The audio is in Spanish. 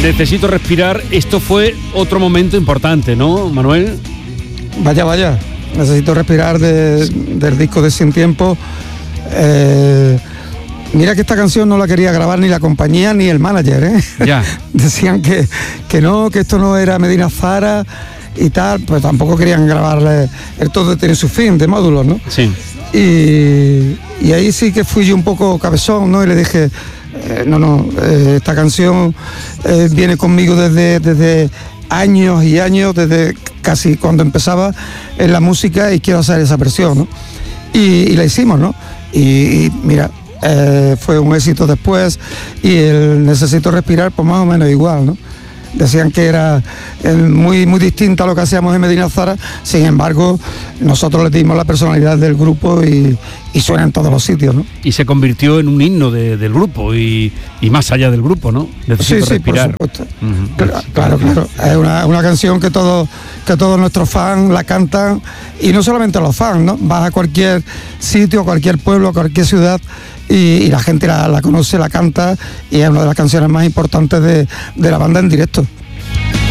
Necesito respirar, esto fue otro momento importante, ¿no, Manuel? Vaya, necesito respirar del disco de Sin Tiempo. Mira que esta canción no la quería grabar ni la compañía ni el manager, ¿eh? Ya. Decían que no, que esto no era Medina Zara y tal, pues tampoco querían grabarle. El todo tiene su fin de módulos, ¿no? Sí. Y ahí sí que fui yo un poco cabezón, ¿no? Y le dije, esta canción viene conmigo desde años y años, desde casi cuando empezaba en la música, y quiero hacer esa versión, ¿no? Y la hicimos, ¿no? Y mira, fue un éxito después, y el Necesito Respirar, pues más o menos igual, ¿no? Decían que era muy, muy distinta a lo que hacíamos en Medina Zara, sin embargo, nosotros le dimos la personalidad del grupo y suena en todos los sitios, ¿no? Y se convirtió en un himno del grupo y más allá del grupo, ¿no? Necesito respirar. Por supuesto. Claro. Es una canción que todos nuestros fans la cantan, y no solamente los fans, ¿no? Vas a cualquier sitio, a cualquier pueblo, a cualquier ciudad, y la gente la conoce, la canta, y es una de las canciones más importantes de la banda en directo.